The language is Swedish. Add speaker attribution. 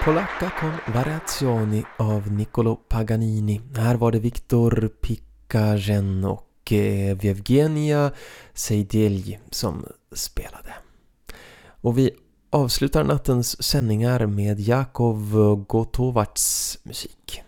Speaker 1: Polacca con variazioni av Niccolo Paganini. Här var det Viktor Pikajen och Evgenia Seidelj som spelade. Och vi avslutar nattens sändningar med Jakov Gotovacs musik.